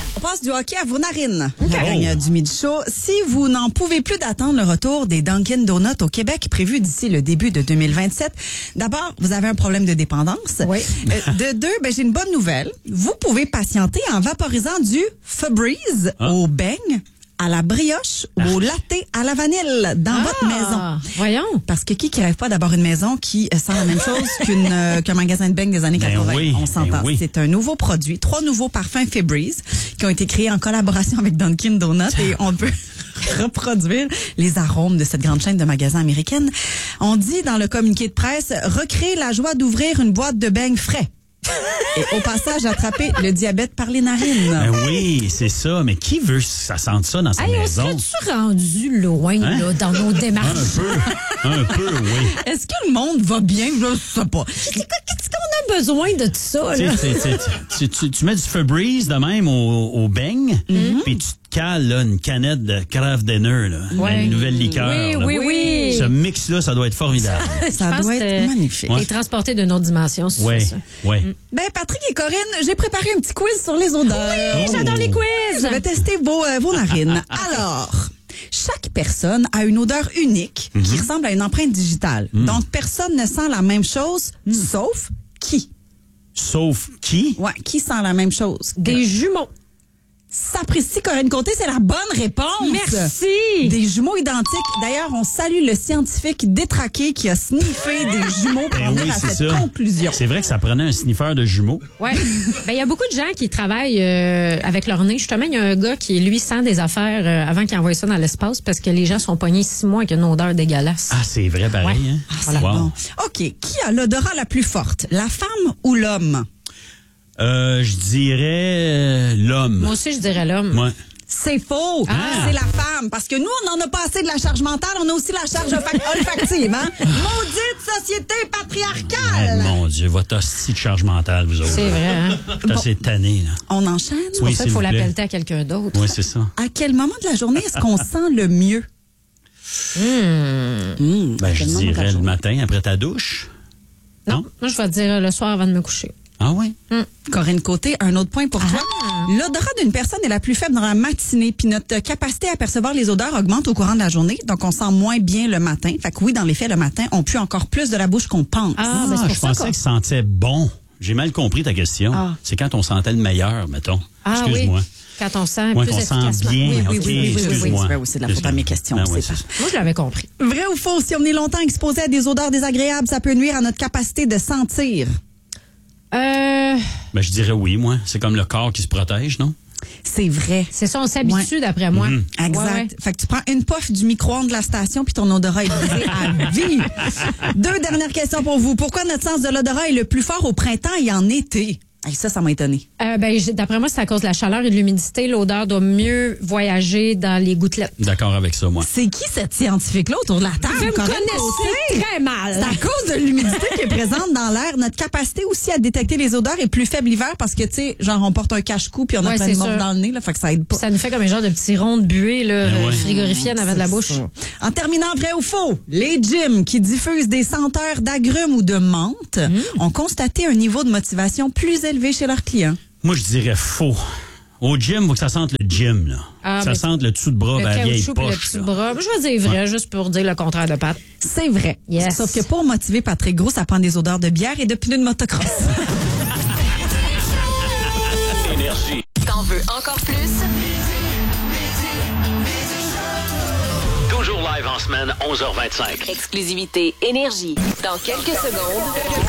On passe du hockey à vos narines. Gagne du Midi Show. Si vous n'en pouvez plus d'attendre le retour des Dunkin' Donuts au Québec prévu d'ici le début de 2027, d'abord, vous avez un problème de dépendance. Oui. De deux, j'ai une bonne nouvelle. Vous pouvez patienter en vaporisant du Febreze au beigne, à la brioche ou au latte à la vanille dans votre maison. Voyons. Parce que qui rêve pas d'avoir une maison qui sent la même chose qu'un magasin de beignes des années 80? Oui, on s'entend. oui. C'est un nouveau produit, 3 nouveaux parfums Febreze qui ont été créés en collaboration avec Dunkin' Donuts et on peut reproduire les arômes de cette grande chaîne de magasins américaine. On dit dans le communiqué de presse, recréer la joie d'ouvrir une boîte de beignes frais. Et au passage, attraper le diabète par les narines. Ben oui, c'est ça. Mais qui veut que ça sente ça dans sa Hey, on maison? serait-tu rendu loin là, dans nos démarches? Un peu, oui. Est-ce que le monde va bien? Je sais pas. Qu'est-ce qu'on a besoin de tout ça? Là? Tu mets du Febreze de même au beigne, puis tu te cales là, une canette de Kraft Dinner, là, une nouvelle liqueur. Oui. Ce mix-là, ça doit être formidable. Ça Je pense doit être magnifique. Et transporté d'une autre dimension, c'est Oui, ça. oui. Patrick et Corinne, j'ai préparé un petit quiz sur les odeurs. Oui, j'adore les quiz! Je vais tester vos narines. Alors, chaque personne a une odeur unique qui ressemble à une empreinte digitale. Donc, personne ne sent la même chose, sauf qui? Sauf qui? Ouais, qui sent la même chose? Des jumeaux. Sapristi, Corinne Côté, c'est la bonne réponse. Merci! Des jumeaux identiques. D'ailleurs, on salue le scientifique détraqué qui a sniffé des jumeaux pour en venir à cette conclusion. C'est vrai que ça prenait un sniffer de jumeaux. Oui. Il y a beaucoup de gens qui travaillent avec leur nez. Justement, il y a un gars qui, lui, sent des affaires avant qu'il envoie ça dans l'espace parce que les gens sont pognés 6 mois avec une odeur dégueulasse. Ah, c'est vrai, pareil. Ouais. Hein? Voilà. Bon. OK. Qui a l'odorat la plus forte? La femme ou l'homme? Je dirais l'homme. Moi aussi, je dirais l'homme. Ouais. C'est faux. C'est la femme. Parce que nous, on n'en a pas assez de la charge mentale, on a aussi la charge olfactive. Hein? Maudite société patriarcale! Mon Dieu, votre hostie de charge mentale, vous autres. C'est vrai, hein? C'est tanné, là. On enchaîne? C'est pour ça qu'il faut s'il vous plaît. l'appelter à quelqu'un d'autre. Oui, c'est ça. À quel moment de la journée est-ce qu'on sent le mieux? Je dirais le matin, après ta douche. Non, moi, je vais te dire le soir avant de me coucher. Ah oui? Corinne Côté, un autre point pour toi. L'odorat d'une personne est la plus faible dans la matinée, puis notre capacité à percevoir les odeurs augmente au courant de la journée, donc on sent moins bien le matin. Fait que oui, dans les faits, le matin, on pue encore plus de la bouche qu'on pense. Je pensais que ça sentait bon. J'ai mal compris ta question. C'est quand on sentait le meilleur, mettons. Excuse-moi. Oui. Quand on sent Ouais, plus qu'on sent efficacement. bien. Oui, Excuse-moi. c'est de la faute à mes questions. Ben c'est oui, ça. Moi, je l'avais compris. Vrai ou faux, si on est longtemps exposé à des odeurs désagréables, ça peut nuire à notre capacité de sentir? Je dirais oui, moi. C'est comme le corps qui se protège, non? C'est vrai. C'est ça, on s'habitue d'après moi. Exact. Ouais. Fait que tu prends une puff du micro-ondes de la station puis ton odorat est brisé à vie. 2 dernières questions pour vous. Pourquoi notre sens de l'odorat est le plus fort au printemps et en été? Hey, ça m'a étonné. D'après moi, c'est à cause de la chaleur et de l'humidité. L'odeur doit mieux voyager dans les gouttelettes. D'accord avec ça, moi. C'est qui cette scientifique-là autour de la table? Vous me Corinne connaissez Côté? très mal. C'est à cause de l'humidité qui est présente dans l'air. Notre capacité aussi à détecter les odeurs est plus faible l'hiver parce que, tu sais, genre, on porte un cache-cou puis on a plein de morts dans le nez, là, fait que ça aide pas. Ça nous fait comme un genre de petit rond de buée, là, frigorifié en avant de la bouche. Ça. En terminant, vrai ou faux, les gyms qui diffusent des senteurs d'agrumes ou de menthe ont constaté un niveau de motivation plus élevé chez leurs clients. Moi, je dirais faux. Au gym, il faut que ça sente le gym, là. Ça sente le dessous de bras, la vieille poche. Le dessous de bras. Je vais dire vrai, juste pour dire le contraire de Pat. C'est vrai. Yes. Sauf que pour motiver Patrick Gros, ça prend des odeurs de bière et de pneus de motocross. Énergie. T'en veux encore plus? Toujours live en semaine, 11h25. Exclusivité Énergie. Dans quelques secondes...